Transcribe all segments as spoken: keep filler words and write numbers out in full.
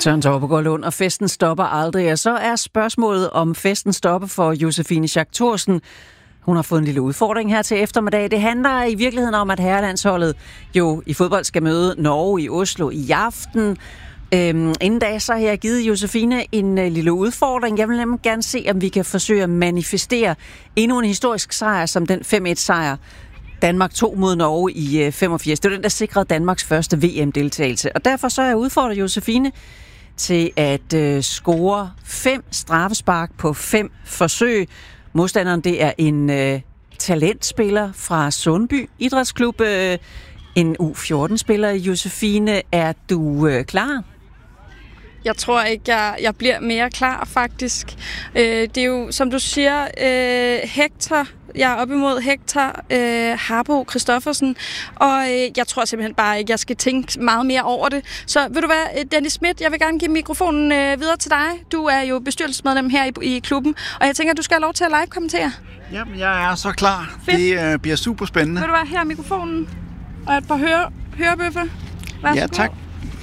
Søren Torpegaard Lund, og festen stopper aldrig. Og så er spørgsmålet, om festen stopper for Josefine Schack Thorsen. Hun har fået en lille udfordring her til eftermiddag. Det handler i virkeligheden om, at herrelandsholdet jo i fodbold skal møde Norge i Oslo i aften. Øhm, inden da så har jeg givet Josefine en uh, lille udfordring. Jeg vil nemlig gerne se, om vi kan forsøge at manifestere endnu en historisk sejr, som den fem et sejr Danmark tog mod Norge i uh, femogfirs. Det var den, der sikrede Danmarks første V M-deltagelse. Og derfor så har jeg udfordret Josefine til at uh, score fem straffespark på fem forsøg. Modstanderen, det er en uh, talentspiller fra Sundby Idrætsklub, uh, en U fjorten-spiller. Josefine, er du uh, klar? Jeg tror ikke, jeg, jeg bliver mere klar, faktisk. Øh, det er jo, som du siger, øh, Hector. Jeg er op imod Hector øh, Harbo Christoffersen, og øh, jeg tror simpelthen bare ikke, jeg skal tænke meget mere over det. Så vil du være, Dennis Schmidt, jeg vil gerne give mikrofonen øh, videre til dig. Du er jo bestyrelsesmedlem her i, i klubben, og jeg tænker, at du skal have lov til at live-kommentere. Jamen, jeg er så klar. Fedt. Det øh, bliver super spændende. Vil du være her mikrofonen, og et par høre, hørebøffer? Værsgo. Ja, tak.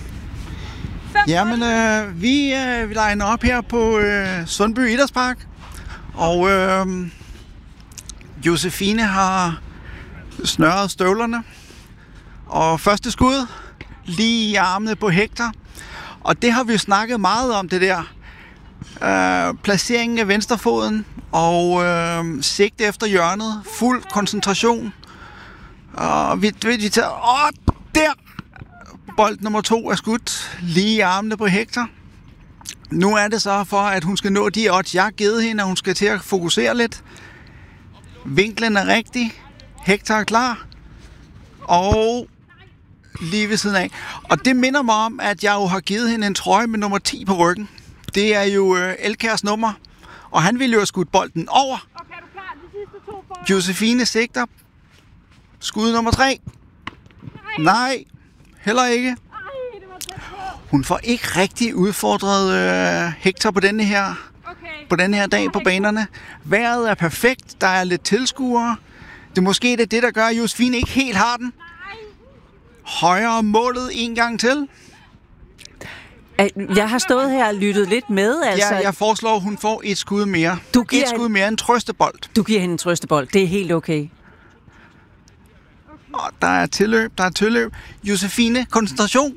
Jamen, øh, vi, øh, vi legner op her på øh, Sundby Idrætspark, og øh, Josefine har snørret støvlerne, og første skud lige i armene på Hector, og det har vi snakket meget om, det der øh, placeringen af venstrefoden og øh, sigte efter hjørnet, fuld koncentration, og vi, vi tager, åh, der! Bold nummer to er skudt lige i armene på Hector. Nu er det så for, at hun skal nå de odds, jeg har givet hende, og hun skal til at fokusere lidt. Vinklen er rigtig. Hector er klar. Og lige ved siden af. Og det minder mig om, at jeg jo har givet hende en trøje med nummer ti på ryggen. Det er jo øh, Elkærs nummer. Og han ville jo have skudt bolden over. Okay, er du klar? De sidste to for... Josefine sigter. Skud nummer tre. Nej. Nej. Heller ikke. Hun får ikke rigtig udfordret øh, Hector på denne her, okay. på denne her dag på banerne. Vejret er perfekt. Der er lidt tilskuere. Det er måske det, det der gør, at Josefine ikke helt har den. Højere målet en gang til. Jeg har stået her og lyttet lidt med. Altså. Ja, jeg foreslår, at hun får et skud mere. Du giver et skud mere end trøstebold. Du giver hende en trøstebold. Det er helt okay. Og der er tilløb, der er tilløb. Josefine, koncentration.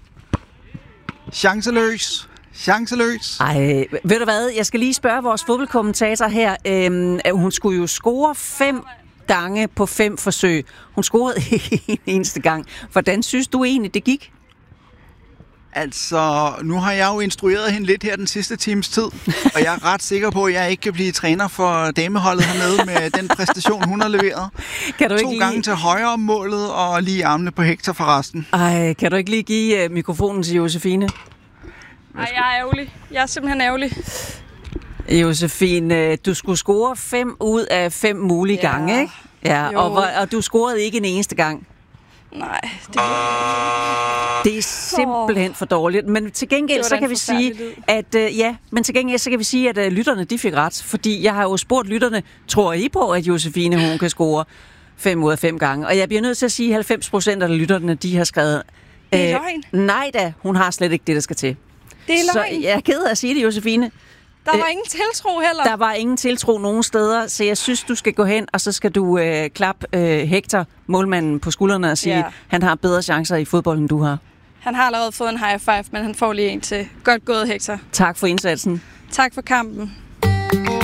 Chanceløs. Chanceløs. Ej, ved du hvad? Jeg skal lige spørge vores fodboldkommentator her. Øhm, hun skulle jo score fem gange på fem forsøg. Hun scorede en eneste gang. Hvordan synes du egentlig, det gik? Altså, nu har jeg jo instrueret hende lidt her den sidste times tid, og jeg er ret sikker på, at jeg ikke kan blive træner for dameholdet hernede med den præstation, hun har leveret. Kan du to ikke lige... gange til højre om målet, og lige armene på Hector for resten. Ej, kan du ikke lige give uh, mikrofonen til Josefine? Ej, jeg er ærgerlig. Jeg er simpelthen ærgerlig. Josefine, du skulle score fem ud af fem mulige ja. gange, ikke? Ja, og, og du scorede ikke en eneste gang. Nej, det var... Det er simpelthen for dårligt. Men til gengæld så kan vi sige, at uh, ja, men til gengæld så kan vi sige, at uh, lytterne de fik ret, fordi jeg har jo spurgt lytterne, tror I på, at Josefine hun kan score fem ud af fem gange? Og jeg bliver nødt til at sige, at halvfems procent af lytterne de har skrevet. Det er løgn. Nej da, hun har slet ikke det, der skal til. Det er løgn. Så jeg er ked af at sige det, Josefine. Der var øh, ingen tiltro heller. Der var ingen tiltro nogen steder, så jeg synes, du skal gå hen, og så skal du øh, klappe øh, Hector, målmanden, på skuldrene og sige, ja. Han har bedre chancer i fodbold, end du har. Han har allerede fået en high five, men han får lige en til. Godt gået, Hector. Tak for indsatsen. Tak for kampen.